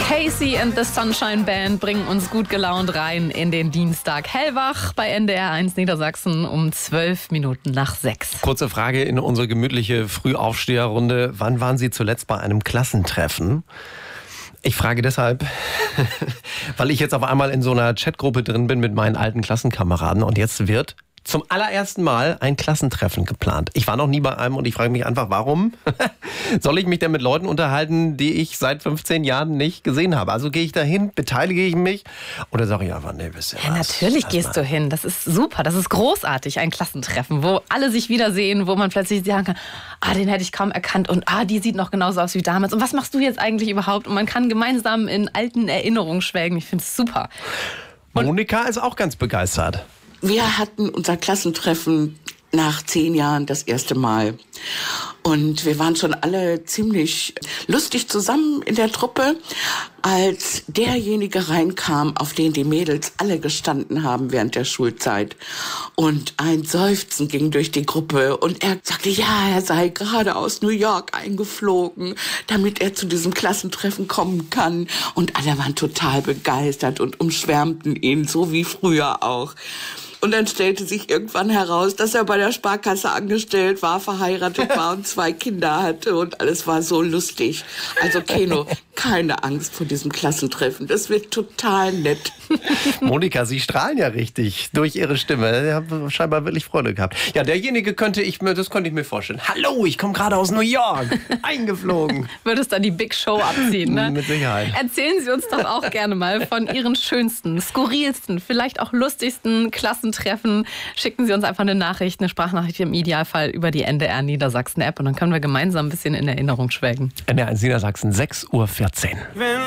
Casey and the Sunshine Band bringen uns gut gelaunt rein in den Dienstag. Hellwach bei NDR 1 Niedersachsen um 6:12. Kurze Frage in unsere gemütliche Frühaufsteherrunde. Wann waren Sie zuletzt bei einem Klassentreffen? Ich frage deshalb, weil ich jetzt auf einmal in so einer Chatgruppe drin bin mit meinen alten Klassenkameraden und jetzt wird zum allerersten Mal ein Klassentreffen geplant. Ich war noch nie bei einem und ich frage mich einfach, warum soll ich mich denn mit Leuten unterhalten, die ich seit 15 Jahren nicht gesehen habe? Also gehe ich da hin, beteilige ich mich oder sage ich einfach, nee, wisst ihr was? Ja, natürlich gehst du hin. Das ist super, das ist großartig, ein Klassentreffen, wo alle sich wiedersehen, wo man plötzlich sagen kann, den hätte ich kaum erkannt und die sieht noch genauso aus wie damals. Und was machst du jetzt eigentlich überhaupt? Und man kann gemeinsam in alten Erinnerungen schwelgen. Ich finde es super. Monika ist auch ganz begeistert. Wir hatten unser Klassentreffen nach 10 Jahren das erste Mal. Und wir waren schon alle ziemlich lustig zusammen in der Truppe, als derjenige reinkam, auf den die Mädels alle gestanden haben während der Schulzeit. Und ein Seufzen ging durch die Gruppe und er sagte, ja, er sei gerade aus New York eingeflogen, damit er zu diesem Klassentreffen kommen kann. Und alle waren total begeistert und umschwärmten ihn, so wie früher auch. Und dann stellte sich irgendwann heraus, dass er bei der Sparkasse angestellt war, verheiratet war und 2 Kinder hatte und alles war so lustig. Also Keno, keine Angst vor diesem Klassentreffen. Das wird total nett. Monika, Sie strahlen ja richtig durch Ihre Stimme. Sie haben scheinbar wirklich Freude gehabt. Ja, derjenige könnte ich mir vorstellen. Hallo, ich komme gerade aus New York. Eingeflogen. Würdest dann die Big Show abziehen, ne? Mit Sicherheit. Erzählen Sie uns doch auch gerne mal von Ihren schönsten, skurrilsten, vielleicht auch lustigsten Klassentreffen. Schicken Sie uns einfach eine Nachricht, eine Sprachnachricht im Idealfall über die NDR Niedersachsen App und dann können wir gemeinsam ein bisschen in Erinnerung schwelgen. NDR 1 Niedersachsen, 6:14 Uhr.